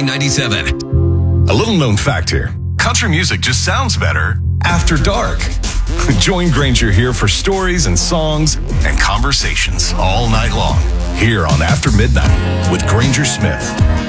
K97. A little known fact here. Country music just sounds better after dark. Join Granger here for stories and songs and conversations all night long here on After Midnight with Granger Smith.